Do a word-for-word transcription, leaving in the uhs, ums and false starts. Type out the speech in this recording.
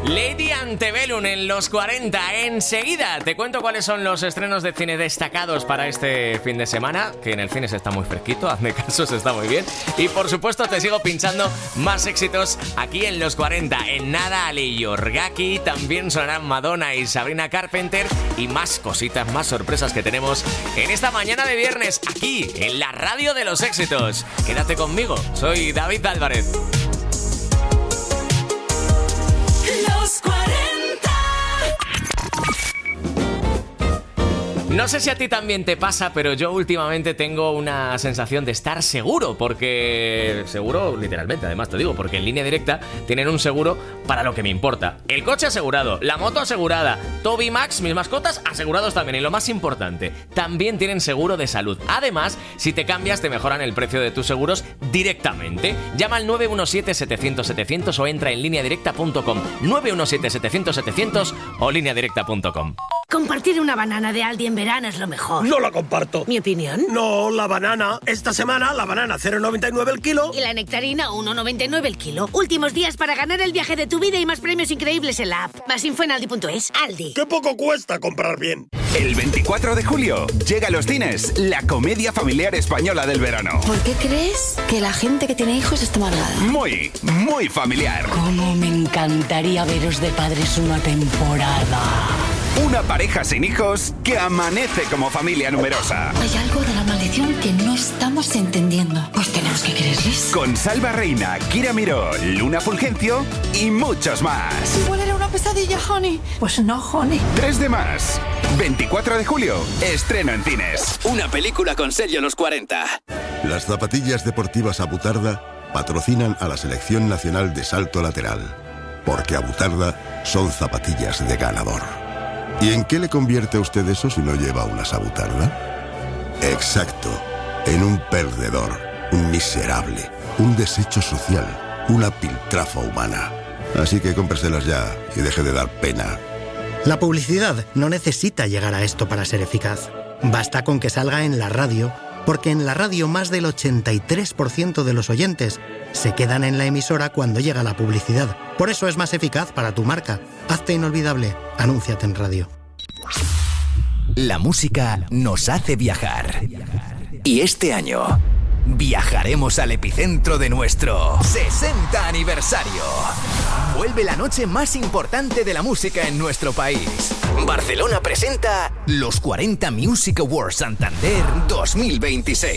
Lady Antebellum en los cuarenta. Enseguida te cuento cuáles son los estrenos de cine destacados para este fin de semana, que en el cine se está muy fresquito, hazme caso, se está muy bien. Y por supuesto te sigo pinchando más éxitos aquí en los cuarenta. En nada, Ali Yorgaki, también sonarán Madonna y Sabrina Carpenter y más cositas, más sorpresas que tenemos en esta mañana de viernes aquí en la radio de los éxitos. Quédate conmigo, soy David Álvarez. Los cuarenta. No sé si a ti también te pasa, pero yo últimamente tengo una sensación de estar seguro, porque... Seguro, literalmente, además te digo, porque en Línea Directa tienen un seguro para lo que me importa. El coche asegurado, la moto asegurada, Toby Max, mis mascotas, asegurados también. Y lo más importante, también tienen seguro de salud. Además, si te cambias, te mejoran el precio de tus seguros directamente. Llama al nueve uno siete, setecientos, setecientos o entra en línea directa punto com. nueve uno siete, setecientos, setecientos o línea directa punto com. Compartir una banana de Aldi en verano es lo mejor. No la comparto. ¿Mi opinión? No, la banana. Esta semana la banana cero coma noventa y nueve el kilo. Y la nectarina uno coma noventa y nueve el kilo. Últimos días para ganar el viaje de tu vida y más premios increíbles en la app. Más info en aldi punto es. Aldi. ¡Qué poco cuesta comprar bien! El veinticuatro de julio llega a los cines la comedia familiar española del verano. ¿Por qué crees que la gente que tiene hijos está amargada? Muy, muy familiar. Cómo me encantaría veros de padres una temporada. Una pareja sin hijos que amanece como familia numerosa. Hay algo de la maldición que no estamos entendiendo. Pues tenemos que creerles. Con Salva Reina, Kira Miró, Luna Fulgencio y muchos más. Igual era una pesadilla, honey. Pues no, honey. tres de más. veinticuatro de julio, estreno en cines. Una película con sello Los cuarenta. Las zapatillas deportivas Abutarda patrocinan a la Selección Nacional de Salto Lateral. Porque Abutarda son zapatillas de ganador. ¿Y en qué le convierte a usted eso si no lleva una Abutarda? Exacto, en un perdedor, un miserable, un desecho social, una piltrafa humana. Así que cómpreselas ya y deje de dar pena. La publicidad no necesita llegar a esto para ser eficaz. Basta con que salga en la radio, porque en la radio más del ochenta y tres por ciento de los oyentes se quedan en la emisora cuando llega la publicidad. Por eso es más eficaz para tu marca. Hazte inolvidable. Anúnciate en radio. La música nos hace viajar. Y este año viajaremos al epicentro de nuestro sesenta aniversario. Vuelve la noche más importante de la música en nuestro país. Barcelona presenta los cuarenta Music Awards Santander dos mil veintiséis.